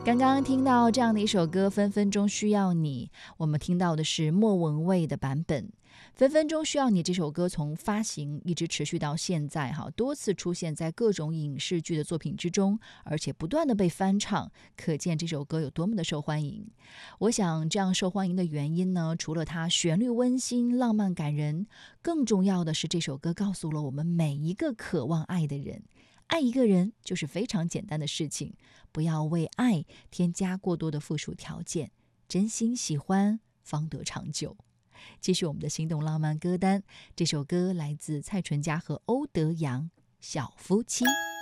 刚刚听到这样的一首歌《分分钟需要你》，我们听到的是莫文蔚的版本。分分钟需要你这首歌从发行一直持续到现在，多次出现在各种影视剧的作品之中，而且不断的被翻唱，可见这首歌有多么的受欢迎。我想这样受欢迎的原因呢，除了它旋律温馨浪漫感人，更重要的是这首歌告诉了我们每一个渴望爱的人，爱一个人就是非常简单的事情，不要为爱添加过多的附属条件，真心喜欢方得长久。继续我们的心动浪漫歌单，这首歌来自蔡淳佳和欧德阳，小夫妻。